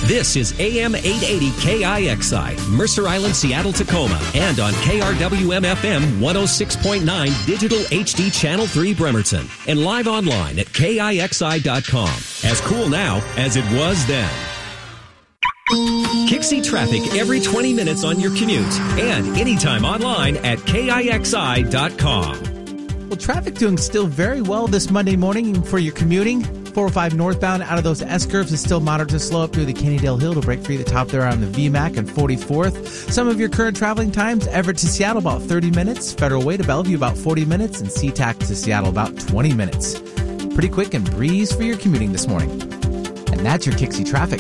This is AM 880 KIXI, Mercer Island, Seattle, Tacoma, and on KRWM-FM 106.9 Digital HD Channel 3 Bremerton, and live online at KIXI.com. As cool now as it was then. Kixie traffic every 20 minutes on your commute and anytime online at KIXI.com. Well, traffic doing still very well this Monday morning for your commuting. 405 northbound out of those S-curves is still moderate to slow up through the Kennydale Hill to break free the top there on the VMAC and 44th. Some of your current traveling times, Everett to Seattle about 30 minutes, Federal Way to Bellevue about 40 minutes, and SeaTac to Seattle about 20 minutes. Pretty quick and breeze for your commuting this morning. And that's your Kixie traffic.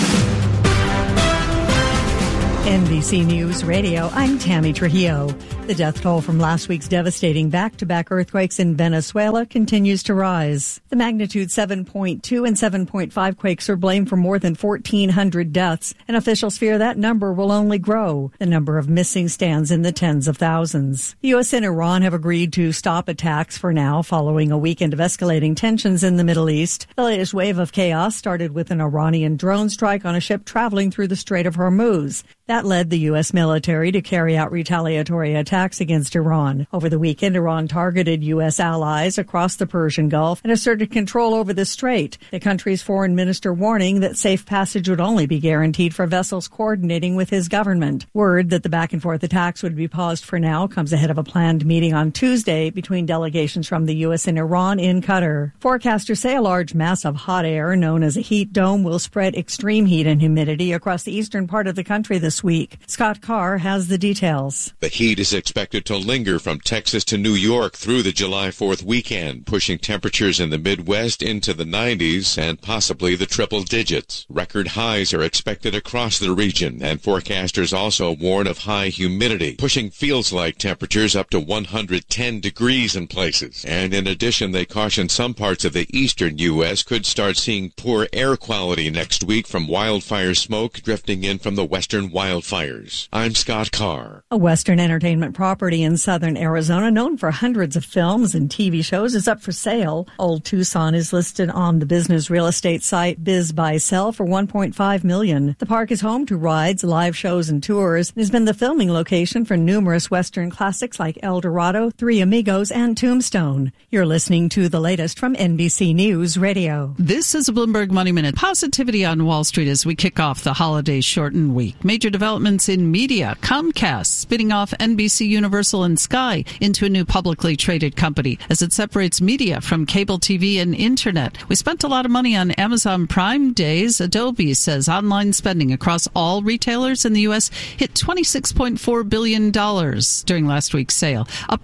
NBC News Radio, I'm Tammy Trujillo. The death toll from last week's devastating back-to-back earthquakes in Venezuela continues to rise. The magnitude 7.2 and 7.5 quakes are blamed for more than 1,400 deaths, and officials fear that number will only grow. The number of missing stands in the tens of thousands. The U.S. and Iran have agreed to stop attacks for now, following a weekend of escalating tensions in the Middle East. The latest wave of chaos started with an Iranian drone strike on a ship traveling through the Strait of Hormuz. That led the U.S. military to carry out retaliatory attacks against Iran. Over the weekend, Iran targeted U.S. allies across the Persian Gulf and asserted control over the strait. The country's foreign minister warning that safe passage would only be guaranteed for vessels coordinating with his government. Word that the back-and-forth attacks would be paused for now comes ahead of a planned meeting on Tuesday between delegations from the U.S. and Iran in Qatar. Forecasters say a large mass of hot air, known as a heat dome, will spread extreme heat and humidity across the eastern part of the country this week. Scott Carr has the details. The heat is expected to linger from Texas to New York through the July 4th weekend, pushing temperatures in the Midwest into the 90s and possibly the triple digits. Record highs are expected across the region, and forecasters also warn of high humidity, pushing feels-like temperatures up to 110 degrees in places. And in addition, they caution some parts of the eastern U.S. could start seeing poor air quality next week from wildfire smoke drifting in from the western wildfires. I'm Scott Carr. A Western entertainment property in southern Arizona, known for hundreds of films and TV shows, is up for sale. Old Tucson is listed on the business real estate site BizBuySell for $1.5 million. The park is home to rides, live shows, and tours, and has been the filming location for numerous Western classics like El Dorado, Three Amigos, and Tombstone. You're listening to the latest from NBC News Radio. This is a Bloomberg Money Minute. Positivity on Wall Street as we kick off the holiday-shortened week. Major developments in media. Comcast spinning off NBC Universal and Sky into a new publicly traded company as it separates media from cable TV and internet. We spent a lot of money on Amazon Prime days. Adobe says online spending across all retailers in the U.S. hit $26.4 billion during last week's sale, up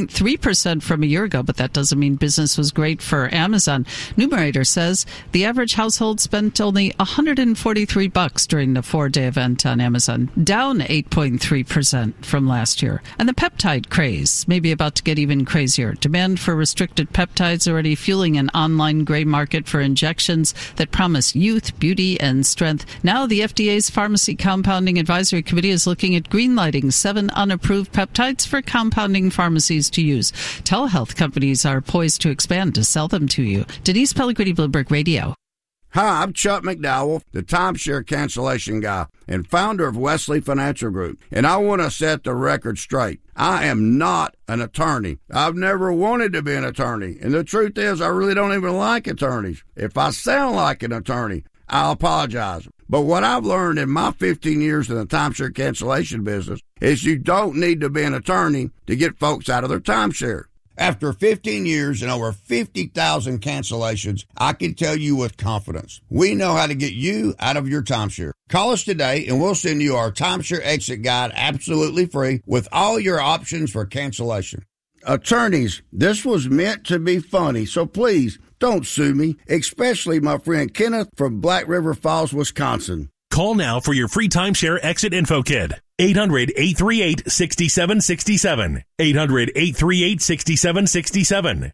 9.3% from a year ago, but that doesn't mean business was great for Amazon. Numerator says the average household spent only $143 during the 4-day event on Amazon, down 8.3% from last year. And the peptide craze may be about to get even crazier. Demand for restricted peptides already fueling an online gray market for injections that promise youth, beauty, and strength. Now the FDA's Pharmacy Compounding Advisory Committee is looking at greenlighting 7 unapproved peptides for compounding pharmacies to use. Telehealth companies are poised to expand to sell them to you. Denise Pellegrini, Bloomberg Radio. Hi, I'm Chuck McDowell, the timeshare cancellation guy and founder of Wesley Financial Group, and I want to set the record straight. I am not an attorney. I've never wanted to be an attorney, and the truth is I really don't even like attorneys. If I sound like an attorney, I'll apologize. But what I've learned in my 15 years in the timeshare cancellation business is you don't need to be an attorney to get folks out of their timeshare. After 15 years and over 50,000 cancellations, I can tell you with confidence, we know how to get you out of your timeshare. Call us today and we'll send you our timeshare exit guide absolutely free with all your options for cancellation. Attorneys, this was meant to be funny, so please don't sue me, especially my friend Kenneth from Black River Falls, Wisconsin. Call now for your free timeshare exit info kit. 800-838-6767. 800-838-6767.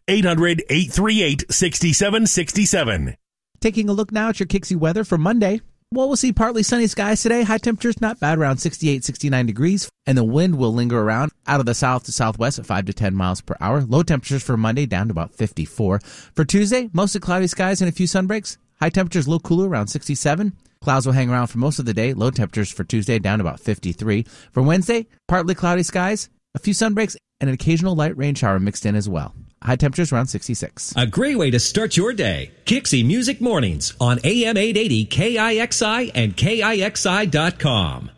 800-838-6767. Taking a look now at your Kixie weather for Monday. Well, we'll see partly sunny skies today. High temperatures not bad, around 68, 69 degrees. And the wind will linger around out of the south to southwest at 5 to 10 miles per hour. Low temperatures for Monday down to about 54. For Tuesday, mostly cloudy skies and a few sun breaks. High temperatures a little cooler, around 67. Clouds will hang around for most of the day. Low temperatures for Tuesday down to about 53. For Wednesday, partly cloudy skies, a few sun breaks, and an occasional light rain shower mixed in as well. High temperatures around 66. A great way to start your day. Kixie Music Mornings on AM 880 KIXI and KIXI.com.